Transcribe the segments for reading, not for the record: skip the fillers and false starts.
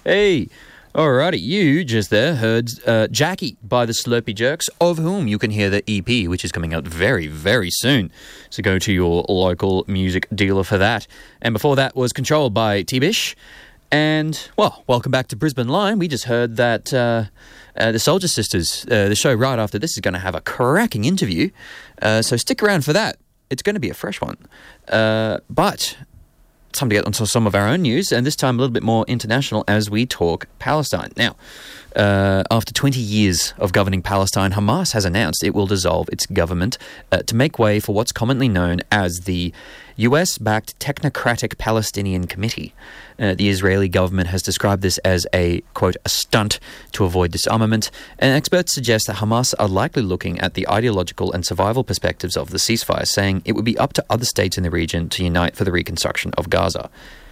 Hey, alrighty, you just there heard Jackie by the Slurpee Jerks, of whom you can hear the EP, which is coming out very, very soon. So go to your local music dealer for that. And before that was Control by T-Bish. And, well, welcome back to Brisbane Line. We just heard that the Soldier Sisters, the show right after this, is going to have a cracking interview. So stick around for that. It's going to be a fresh one. But time to get onto some of our own news, and this time a little bit more international as we talk Palestine. Now, after 20 years of governing Palestine, Hamas has announced it will dissolve its government to make way for what's commonly known as the US-backed Technocratic Palestinian Committee. The Israeli government has described this as a, quote, a stunt to avoid disarmament, and experts suggest that Hamas are likely looking at the ideological and survival perspectives of the ceasefire, saying it would be up to other states in the region to unite for the reconstruction of Gaza.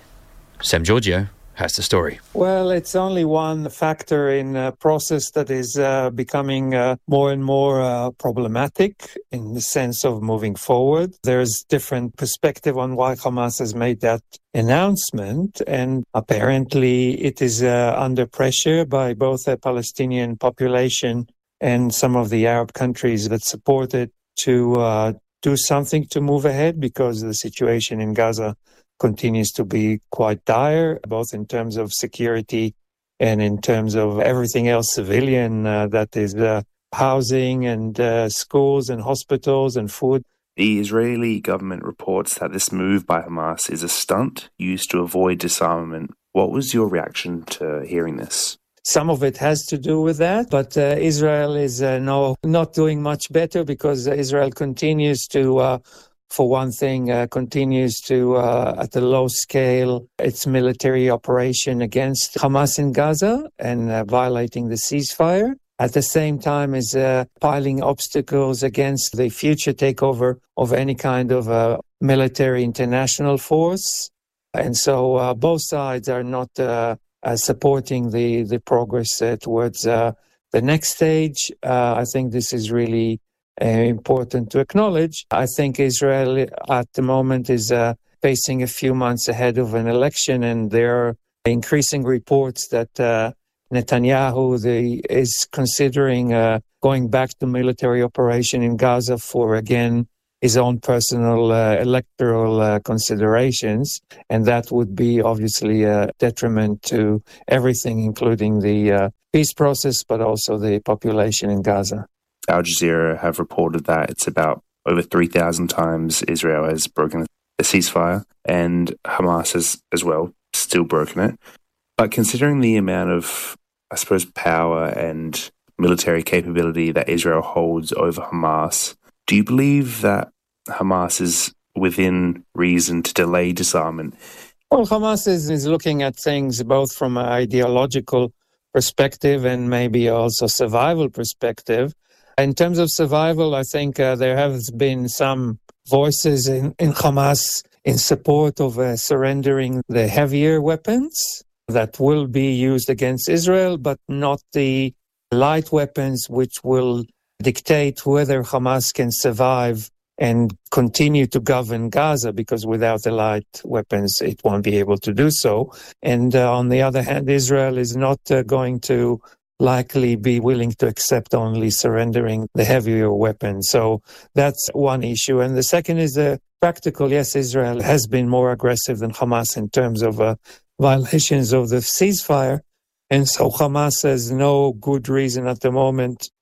Sam Giorgio has the story. Well, it's only one factor in a process that is becoming more and more problematic in the sense of moving forward. There's different perspective on why Hamas has made that announcement, and apparently it is under pressure by both the Palestinian population and some of the Arab countries that support it to do something to move ahead, because the situation in Gaza continues to be quite dire, both in terms of security and in terms of everything else civilian, that is housing and schools and hospitals and food. The Israeli government reports that this move by Hamas is a stunt used to avoid disarmament. What was your reaction to hearing this? Some of it has to do with that, but Israel is not doing much better, because Israel continues to for one thing, continues to, at a low scale, its military operation against Hamas in Gaza and violating the ceasefire. At the same time, is piling obstacles against the future takeover of any kind of military international force. And so both sides are not supporting the progress towards the next stage. I think this is really important to acknowledge. I think Israel at the moment is facing a few months ahead of an election, and there are increasing reports that Netanyahu is considering going back to military operation in Gaza for, again, his own personal electoral considerations, and that would be obviously a detriment to everything, including the peace process, but also the population in Gaza. Al Jazeera have reported that it's about over 3,000 times Israel has broken the ceasefire, and Hamas has as well still broken it. But considering the amount of, I suppose, power and military capability that Israel holds over Hamas, do you believe that Hamas is within reason to delay disarmament? Well, Hamas is looking at things both from an ideological perspective and maybe also survival perspective. In terms of survival, I think there has been some voices in Hamas in support of surrendering the heavier weapons that will be used against Israel, but not the light weapons, which will dictate whether Hamas can survive and continue to govern Gaza, because without the light weapons, it won't be able to do so. And on the other hand, Israel is not going to likely be willing to accept only surrendering the heavier weapons. So that's one issue. And the second is practical. Yes, Israel has been more aggressive than Hamas in terms of violations of the ceasefire. And so Hamas has no good reason at the moment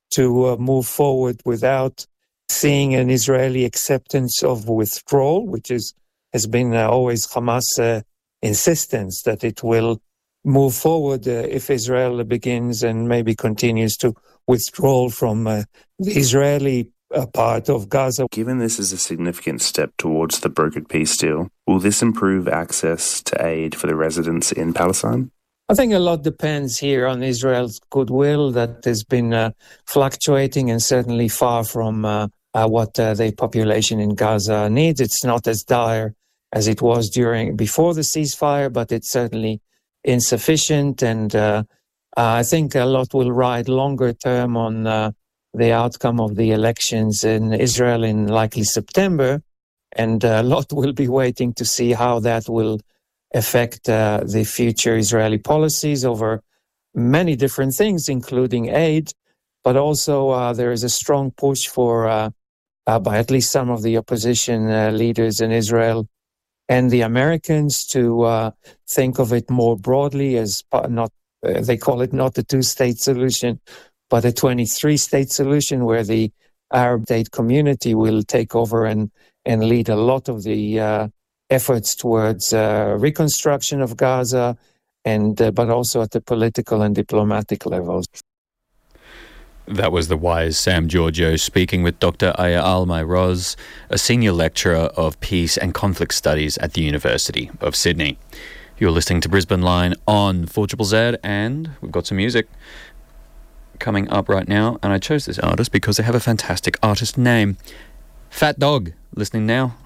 to move forward without seeing an Israeli acceptance of withdrawal, which has been always Hamas' insistence that it will move forward if Israel begins and maybe continues to withdraw from the Israeli part of Gaza. Given this is a significant step towards the brokered peace deal, will this improve access to aid for the residents in Palestine? I think a lot depends here on Israel's goodwill that has been fluctuating and certainly far from what the population in Gaza needs. It's not as dire as it was before the ceasefire, but it's certainly insufficient, and I think a lot will ride longer term on the outcome of the elections in Israel in likely September, and a lot will be waiting to see how that will affect the future Israeli policies over many different things, including aid, but also there is a strong push for, by at least some of the opposition leaders in Israel and the Americans, to think of it more broadly as not, they call it not the two-state solution, but a 23-state solution where the Arab state community will take over and lead a lot of the efforts towards reconstruction of Gaza, and but also at the political and diplomatic levels. That was the wise Sam Giorgio speaking with Dr. Aya Almay-Roz, a senior lecturer of peace and conflict studies at the University of Sydney. You're listening to Brisbane Line on 4ZZZ, and we've got some music coming up right now, and I chose this artist because they have a fantastic artist name. Fat Dog, listening now